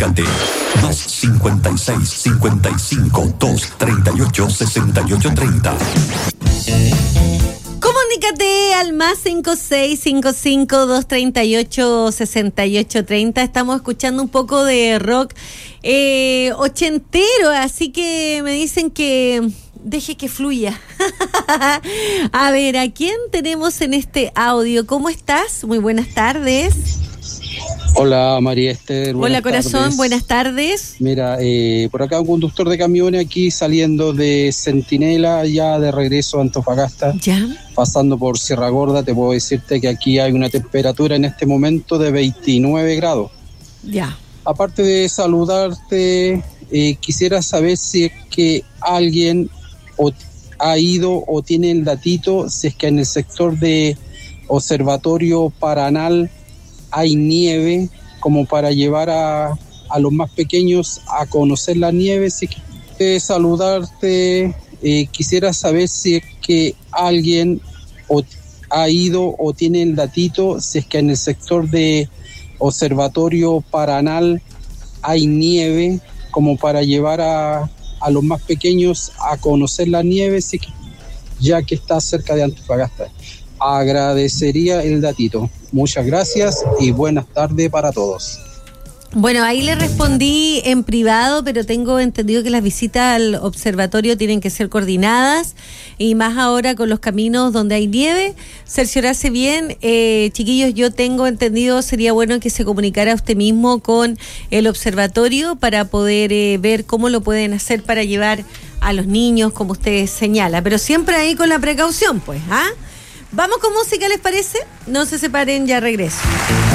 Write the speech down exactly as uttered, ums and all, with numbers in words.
Comunícate dos cincuenta y seis, cincuenta y cinco, dos treinta y ocho, sesenta y ocho treinta. Comunícate al más cinco seis cinco cinco, dos treinta y ocho, sesenta y ocho treinta. Estamos escuchando un poco de rock eh, ochentero, así que me dicen que deje que fluya. A ver, ¿a quién tenemos en este audio? ¿Cómo estás? Muy buenas tardes. Hola María Esther. Hola corazón, tardes. Buenas tardes. Mira, eh, por acá un conductor de camiones aquí saliendo de Centinela, ya de regreso a Antofagasta. Ya. Pasando por Sierra Gorda, te puedo decirte que aquí hay una temperatura en este momento de veintinueve grados. Ya. Aparte de saludarte, eh, quisiera saber si es que alguien o ha ido o tiene el datito, si es que en el sector de Observatorio Paranal hay nieve, como para llevar a, a los más pequeños a conocer la nieve. Si que saludarte, eh, quisiera saber si es que alguien o ha ido o tiene el datito, si es que en el sector de Observatorio Paranal hay nieve, como para llevar a, a los más pequeños a conocer la nieve, si que, ya que está cerca de Antofagasta. Agradecería el datito. Muchas gracias y buenas tardes para todos. Bueno, ahí le respondí en privado, pero tengo entendido que las visitas al observatorio tienen que ser coordinadas y más ahora con los caminos donde hay nieve, cerciorarse bien. Eh, chiquillos, yo tengo entendido, sería bueno que se comunicara usted mismo con el observatorio para poder eh, ver cómo lo pueden hacer para llevar a los niños, como usted señala, pero siempre ahí con la precaución, pues, ¿ah? Vamos con música, ¿les parece? No se separen, ya regreso.